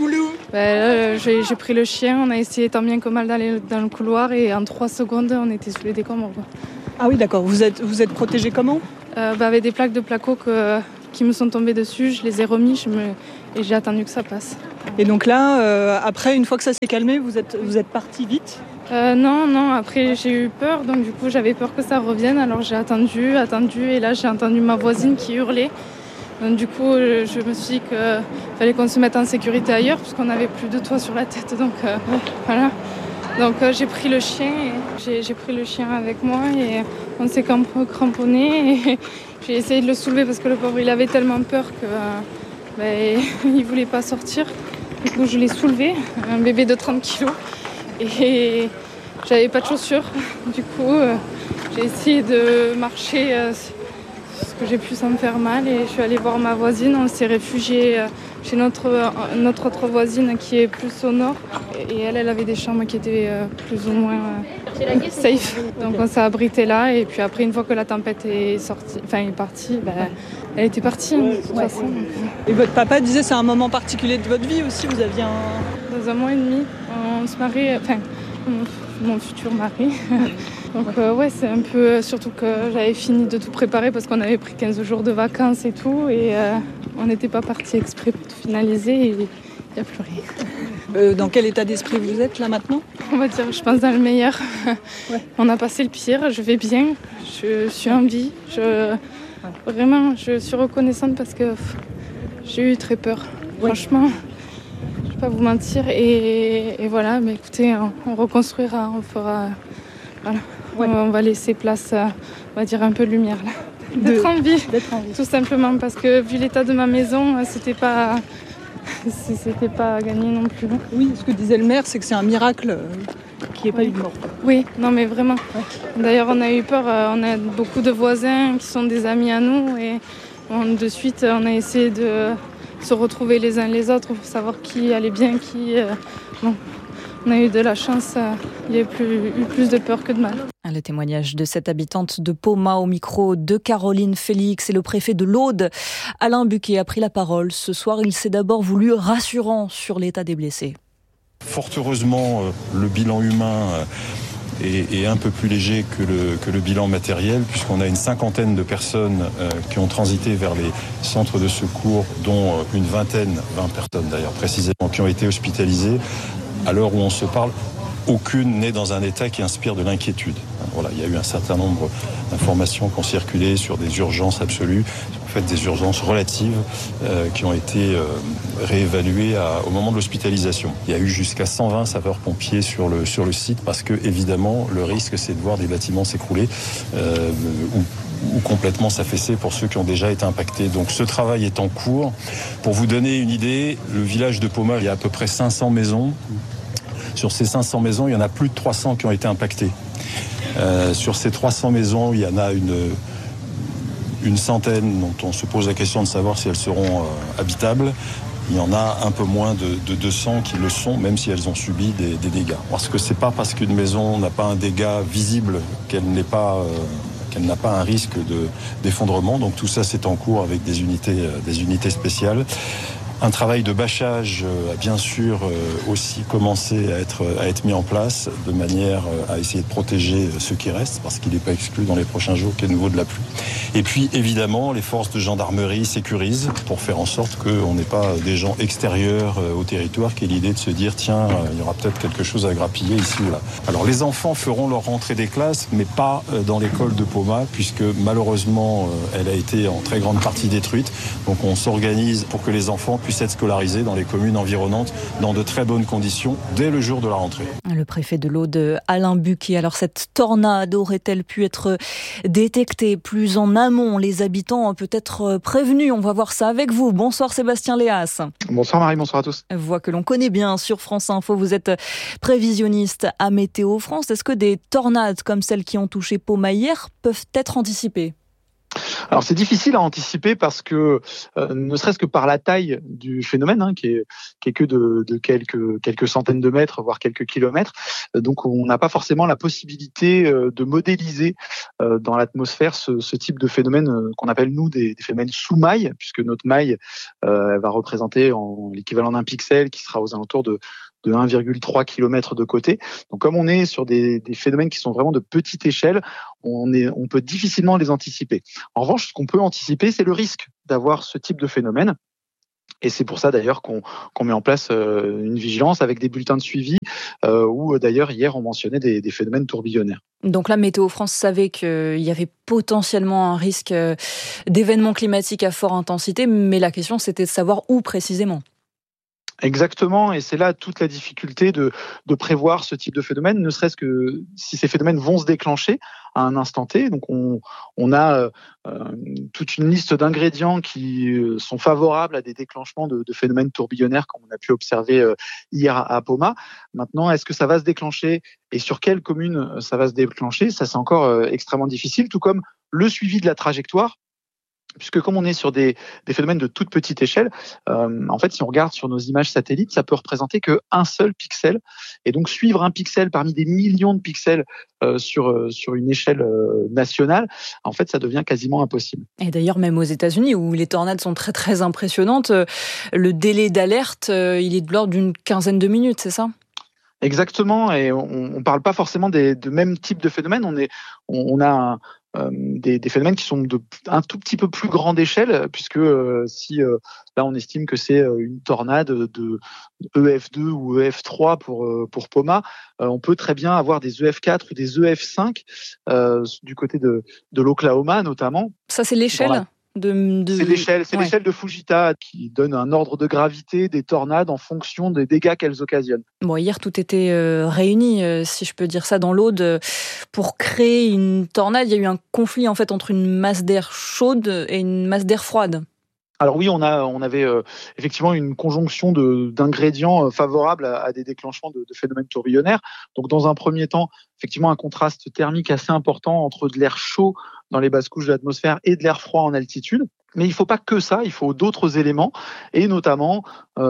j'ai pris le chien. On a essayé tant bien que mal d'aller dans le couloir et en 3 secondes on était sous les décombres. Ah oui, d'accord. Vous êtes protégée comment ? Avec des plaques de placo qui me sont tombées dessus. Je les ai remis et j'ai attendu que ça passe. Et donc là, après, une fois que ça s'est calmé, vous êtes parti vite ? Non, après j'ai eu peur, donc du coup j'avais peur que ça revienne, alors j'ai attendu, et là j'ai entendu ma voisine qui hurlait. Donc du coup je me suis dit qu'il fallait qu'on se mette en sécurité ailleurs, parce qu'on n'avait plus de toit sur la tête, donc voilà. Donc j'ai pris le chien, j'ai pris le chien avec moi, et on s'est cramponné, et j'ai essayé de le soulever, parce que le pauvre il avait tellement peur qu'il ne voulait pas sortir. Du coup je l'ai soulevé, un bébé de 30 kilos. Et j'avais pas de chaussures, du coup j'ai essayé de marcher ce que j'ai pu sans me faire mal et je suis allée voir ma voisine. On s'est réfugié chez notre autre voisine qui est plus au nord et elle avait des chambres qui étaient plus ou moins safe. Donc on s'est abrité là et puis après une fois que la tempête est partie, elle était partie de toute façon. Et votre papa disait c'est un moment particulier de votre vie aussi, vous aviez Dans 1 mois et demi, on se marie, mon futur mari. Donc c'est un peu, surtout que j'avais fini de tout préparer parce qu'on avait pris 15 jours de vacances et tout et on n'était pas parti exprès pour tout finaliser et il n'y a plus rien. Dans quel état d'esprit vous êtes là maintenant ? On va dire, je pense dans le meilleur. On a passé le pire, je vais bien, je suis en vie. Vraiment, je suis reconnaissante parce que j'ai eu très peur, franchement. Je ne vais pas vous mentir et voilà, mais écoutez, on reconstruira, on fera, voilà, on va laisser place, on va dire un peu de lumière là, d'être en vie, tout simplement parce que vu l'état de ma maison, c'était pas gagné non plus. Oui, ce que disait le maire, c'est que c'est un miracle qu'il n'y ait pas eu de mort. Oui, non mais vraiment. D'ailleurs, on a eu peur, on a beaucoup de voisins qui sont des amis à nous et de suite, on a essayé de se retrouver les uns les autres pour savoir qui allait bien, on a eu de la chance, il y a eu plus de peur que de mal. Le témoignage de cette habitante de Poma au micro de Caroline Félix et le préfet de l'Aude, Alain Buquet, a pris la parole. Ce soir, il s'est d'abord voulu rassurant sur l'état des blessés. Fort heureusement, le bilan humain est un peu plus léger que le bilan matériel, puisqu'on a une 50aine de personnes qui ont transité vers les centres de secours, dont une 20 personnes d'ailleurs précisément, qui ont été hospitalisées. À l'heure où on se parle, aucune n'est dans un état qui inspire de l'inquiétude. Voilà, il y a eu un certain nombre d'informations qui ont circulé sur des urgences absolues, en fait des urgences relatives qui ont été réévaluées au moment de l'hospitalisation. Il y a eu jusqu'à 120 sapeurs-pompiers sur le site parce que évidemment le risque c'est de voir des bâtiments s'écrouler ou complètement s'affaisser pour ceux qui ont déjà été impactés. Donc ce travail est en cours. Pour vous donner une idée, le village de Poma, il y a à peu près 500 maisons. Sur ces 500 maisons, il y en a plus de 300 qui ont été impactées. Sur ces 300 maisons, il y en a une centaine dont on se pose la question de savoir si elles seront habitables. Il y en a un peu moins de 200 qui le sont, même si elles ont subi des dégâts. Parce que c'est pas parce qu'une maison n'a pas un dégât visible qu'elle n'a pas un risque d'effondrement. Donc tout ça, c'est en cours avec des unités spéciales. Un travail de bâchage a bien sûr aussi commencé à être mis en place de manière à essayer de protéger ceux qui restent, parce qu'il n'est pas exclu dans les prochains jours qu'il y ait de nouveau de la pluie. Et puis évidemment, les forces de gendarmerie sécurisent pour faire en sorte qu'on n'ait pas des gens extérieurs au territoire qui aient l'idée de se dire tiens, il y aura peut-être quelque chose à grappiller ici ou là. Alors les enfants feront leur rentrée des classes, mais pas dans l'école de Poma, puisque malheureusement elle a été en très grande partie détruite. Donc on s'organise pour que les enfants puissent être scolarisés dans les communes environnantes dans de très bonnes conditions dès le jour de la rentrée. Le préfet de l'Aude, Alain Buquet. Alors cette tornade aurait-elle pu être détectée plus en amont? Les habitants peut être prévenus. On va voir ça avec vous. Bonsoir Sébastien Léas. Bonsoir Marie, bonsoir à tous. Voix que l'on connaît bien sur France Info. Vous êtes prévisionniste à Météo France. Est-ce que des tornades comme celles qui ont touché Poma hier peuvent être anticipées? Alors c'est difficile à anticiper parce que ne serait-ce que par la taille du phénomène, qui est que de quelques centaines de mètres, voire quelques kilomètres, donc on n'a pas forcément la possibilité de modéliser dans l'atmosphère ce type de phénomène qu'on appelle nous des phénomènes sous-mailles, puisque notre maille elle va représenter l'équivalent d'un pixel qui sera aux alentours de 1,3 km de côté. Donc comme on est sur des phénomènes qui sont vraiment de petite échelle, on peut difficilement les anticiper. En revanche, ce qu'on peut anticiper, c'est le risque d'avoir ce type de phénomène. Et c'est pour ça d'ailleurs qu'on met en place une vigilance avec des bulletins de suivi où d'ailleurs hier on mentionnait des phénomènes tourbillonnaires. Donc là, Météo France savait qu'il y avait potentiellement un risque d'événements climatiques à forte intensité, mais la question c'était de savoir où précisément. Exactement, et c'est là toute la difficulté de prévoir ce type de phénomène, ne serait-ce que si ces phénomènes vont se déclencher à un instant T. Donc on a toute une liste d'ingrédients qui sont favorables à des déclenchements de phénomènes tourbillonnaires comme on a pu observer hier à Poma. Maintenant, est-ce que ça va se déclencher et sur quelle commune ça va se déclencher? Ça, c'est encore extrêmement difficile, tout comme le suivi de la trajectoire. Puisque comme on est sur des phénomènes de toute petite échelle, en fait, si on regarde sur nos images satellites, ça peut représenter qu'un seul pixel. Et donc, suivre un pixel parmi des millions de pixels sur une échelle nationale, en fait, ça devient quasiment impossible. Et d'ailleurs, même aux États-Unis, où les tornades sont très, très impressionnantes, le délai d'alerte, il est de l'ordre d'une quinzaine de minutes, c'est ça ? Exactement, et on parle pas forcément de même type de phénomène. On a des phénomènes qui sont un tout petit peu plus grande échelle, puisque si là on estime que c'est une tornade de EF2 ou EF3 pour Poma, on peut très bien avoir des EF4 ou des EF5 du côté de l'Oklahoma notamment. Ça c'est l'échelle C'est l'échelle de Fujita qui donne un ordre de gravité des tornades en fonction des dégâts qu'elles occasionnent. Bon, hier, tout était réuni, si je peux dire ça, dans l'Aude pour créer une tornade. Il y a eu un conflit en fait entre une masse d'air chaude et une masse d'air froide. Alors oui, on avait effectivement une conjonction d'ingrédients favorables à des déclenchements de phénomènes tourbillonnaires. Donc dans un premier temps, effectivement un contraste thermique assez important entre de l'air chaud dans les basses couches de l'atmosphère et de l'air froid en altitude. Mais il ne faut pas que ça, il faut d'autres éléments, et notamment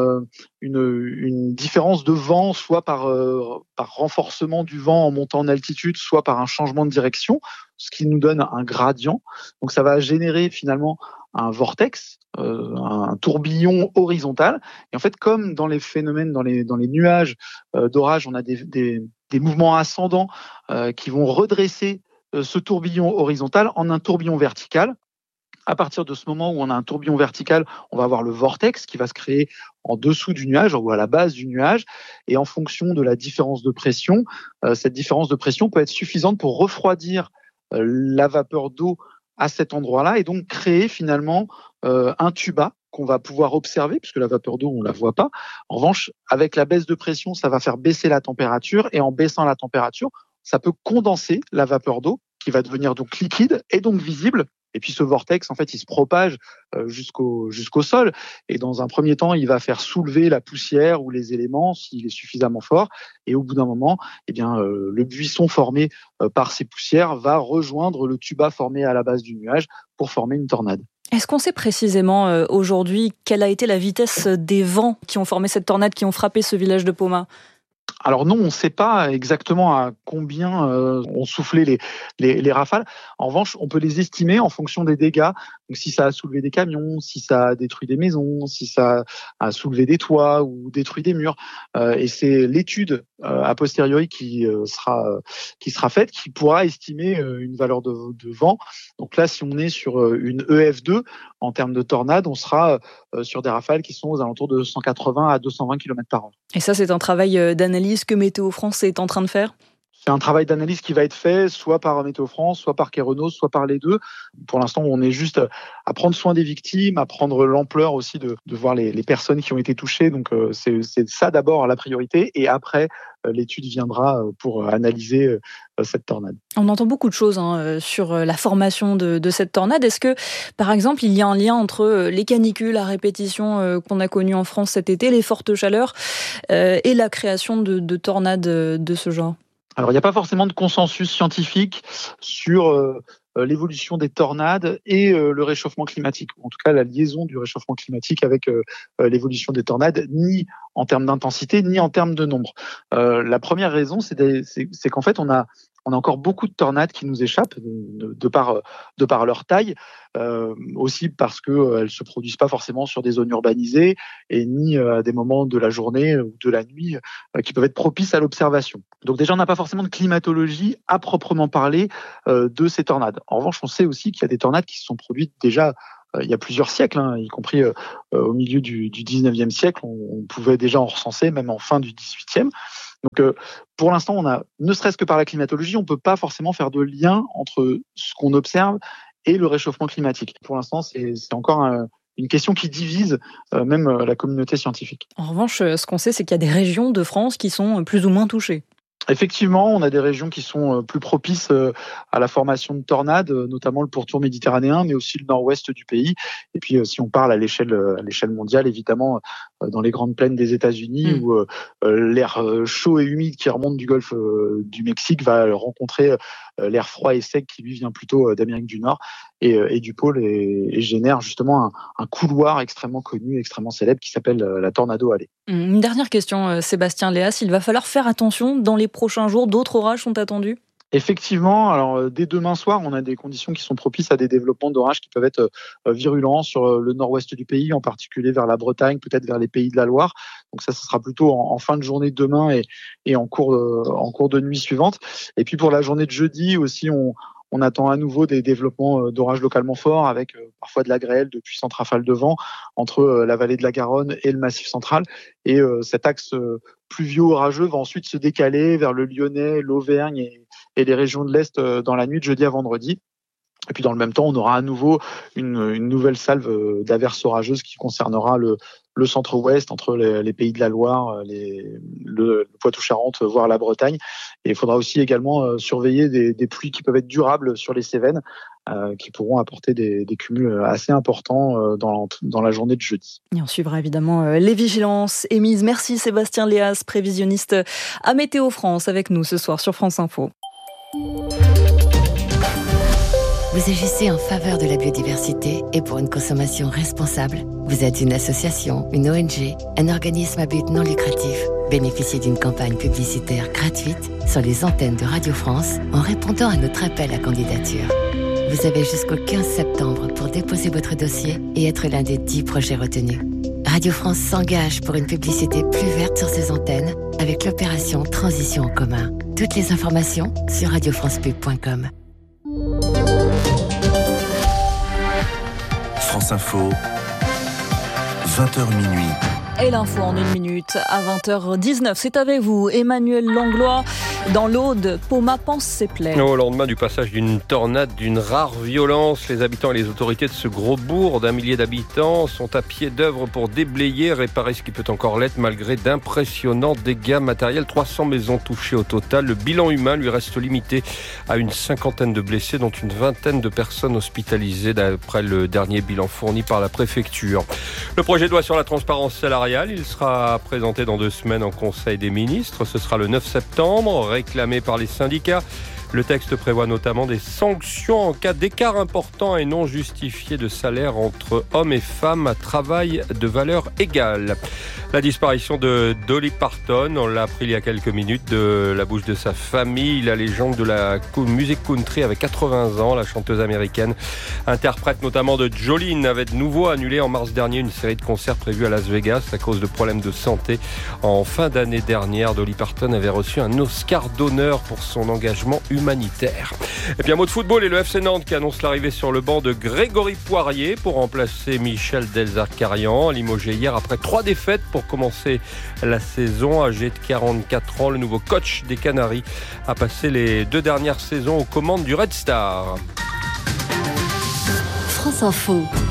une différence de vent, soit par renforcement du vent en montant en altitude, soit par un changement de direction, ce qui nous donne un gradient. Donc ça va générer finalement un vortex, un tourbillon horizontal. Et en fait, comme dans les phénomènes, dans les nuages d'orage, on a des mouvements ascendants qui vont redresser ce tourbillon horizontal en un tourbillon vertical. À partir de ce moment où on a un tourbillon vertical, on va avoir le vortex qui va se créer en dessous du nuage ou à la base du nuage. Et en fonction de la différence de pression, cette différence de pression peut être suffisante pour refroidir la vapeur d'eau à cet endroit-là et donc créer finalement un tuba qu'on va pouvoir observer, puisque la vapeur d'eau, on la voit pas. En revanche, avec la baisse de pression, ça va faire baisser la température, et en baissant la température, ça peut condenser la vapeur d'eau, qui va devenir donc liquide et donc visible. Et puis ce vortex, en fait, il se propage jusqu'au sol. Et dans un premier temps, il va faire soulever la poussière ou les éléments s'il est suffisamment fort. Et au bout d'un moment, eh bien, le buisson formé par ces poussières va rejoindre le tuba formé à la base du nuage pour former une tornade. Est-ce qu'on sait précisément aujourd'hui quelle a été la vitesse des vents qui ont formé cette tornade, qui ont frappé ce village de Poma ? Alors non, on ne sait pas exactement à combien ont soufflé les rafales. En revanche, on peut les estimer en fonction des dégâts. Donc si ça a soulevé des camions, si ça a détruit des maisons, si ça a soulevé des toits ou détruit des murs. Et c'est l'étude a posteriori qui sera faite, qui pourra estimer une valeur de vent. Donc là, si on est sur une EF2, en termes de tornade, on sera sur des rafales qui sont aux alentours de 180 à 220 km par heure. Et ça, c'est un travail d'analyse que Météo France est en train de faire ? C'est un travail d'analyse qui va être fait soit par Météo France, soit par Keraunos, soit par les deux. Pour l'instant, on est juste à prendre soin des victimes, à prendre l'ampleur aussi de voir les personnes qui ont été touchées. Donc c'est ça d'abord la priorité, et après l'étude viendra pour analyser cette tornade. On entend beaucoup de choses sur la formation de cette tornade. Est-ce que, par exemple, il y a un lien entre les canicules à répétition qu'on a connues en France cet été, les fortes chaleurs, et la création de tornades de ce genre ? Alors, il n'y a pas forcément de consensus scientifique sur l'évolution des tornades et le réchauffement climatique, en tout cas la liaison du réchauffement climatique avec l'évolution des tornades, ni en termes d'intensité, ni en termes de nombre. La première raison, c'est qu'en fait, on a encore beaucoup de tornades qui nous échappent de par leur taille, aussi parce qu'elles ne se produisent pas forcément sur des zones urbanisées et ni à des moments de la journée ou de la nuit qui peuvent être propices à l'observation. Donc déjà, on n'a pas forcément de climatologie à proprement parler de ces tornades. En revanche, on sait aussi qu'il y a des tornades qui se sont produites déjà il y a plusieurs siècles, y compris au milieu du 19e siècle. On pouvait déjà en recenser, même en fin du 18e. Donc, pour l'instant, on a, ne serait-ce que par la climatologie, on ne peut pas forcément faire de lien entre ce qu'on observe et le réchauffement climatique. Pour l'instant, c'est encore une question qui divise même la communauté scientifique. En revanche, ce qu'on sait, c'est qu'il y a des régions de France qui sont plus ou moins touchées. Effectivement, on a des régions qui sont plus propices à la formation de tornades, notamment le pourtour méditerranéen, mais aussi le nord-ouest du pays. Et puis, si on parle à l'échelle mondiale, évidemment, dans les grandes plaines des États-Unis, où l'air chaud et humide qui remonte du golfe du Mexique va rencontrer l'air froid et sec qui lui vient plutôt d'Amérique du Nord et du pôle et génère justement un couloir extrêmement connu, extrêmement célèbre qui s'appelle la Tornado Alley. Une dernière question, Sébastien Léas, il va falloir faire attention dans les prochains jours, d'autres orages sont attendus ? Effectivement, alors dès demain soir, on a des conditions qui sont propices à des développements d'orages qui peuvent être virulents sur le nord-ouest du pays, en particulier vers la Bretagne, peut-être vers les pays de la Loire. Donc ça, ce sera plutôt en fin de journée demain et en cours de nuit suivante. Et puis pour la journée de jeudi aussi, on attend à nouveau des développements d'orages localement forts avec parfois de la grêle, de puissantes rafales de vent entre la vallée de la Garonne et le Massif central. Et cet axe pluvio-orageux va ensuite se décaler vers le Lyonnais, l'Auvergne et les régions de l'Est dans la nuit de jeudi à vendredi. Et puis dans le même temps, on aura à nouveau une nouvelle salve d'averses orageuses qui concernera le centre-ouest, entre les pays de la Loire, le Poitou-Charentes, voire la Bretagne. Et il faudra aussi également surveiller des pluies qui peuvent être durables sur les Cévennes, qui pourront apporter des cumuls assez importants dans la journée de jeudi. Et on suivra évidemment les vigilances émises. Merci Sébastien Léas, prévisionniste à Météo France, avec nous ce soir sur France Info. Vous agissez en faveur de la biodiversité et pour une consommation responsable. Vous êtes une association, une ONG, un organisme à but non lucratif. Bénéficiez d'une campagne publicitaire gratuite sur les antennes de Radio France en répondant à notre appel à candidature. Vous avez jusqu'au 15 septembre pour déposer votre dossier et être l'un des 10 projets retenus. Radio France s'engage pour une publicité plus verte sur ses antennes avec l'opération Transition en commun. Toutes les informations sur radiofrancepub.com. France Info, 20h minuit. Et l'info en 1 minute à 20h19. C'est avec vous, Emmanuel Langlois, dans l'Aude. Poma pense ses plaies. Au lendemain du passage d'une tornade d'une rare violence, les habitants et les autorités de ce gros bourg d'1 millier d'habitants sont à pied d'œuvre pour déblayer, réparer ce qui peut encore l'être malgré d'impressionnants dégâts matériels. 300 maisons touchées au total. Le bilan humain lui reste limité à une 50aine de blessés, dont une 20aine de personnes hospitalisées d'après le dernier bilan fourni par la préfecture. Le projet de loi sur la transparence salariale, il sera présenté dans 2 semaines en Conseil des ministres. Ce sera le 9 septembre, réclamé par les syndicats. Le texte prévoit notamment des sanctions en cas d'écart important et non justifié de salaire entre hommes et femmes à travail de valeur égale. La disparition de Dolly Parton, on l'a appris il y a quelques minutes de la bouche de sa famille. La légende de la musique country avait 80 ans. La chanteuse américaine, interprète notamment de Jolene, avait de nouveau annulé en mars dernier une série de concerts prévus à Las Vegas à cause de problèmes de santé. En fin d'année dernière, Dolly Parton avait reçu un Oscar d'honneur pour son engagement humanitaire. Et puis un mot de football et le FC Nantes qui annonce l'arrivée sur le banc de Grégory Poirier pour remplacer Michel Delzarkarian, limogé hier après 3 défaites pour commencer la saison. Âgé de 44 ans, le nouveau coach des Canaries a passé les 2 dernières saisons aux commandes du Red Star. France Info.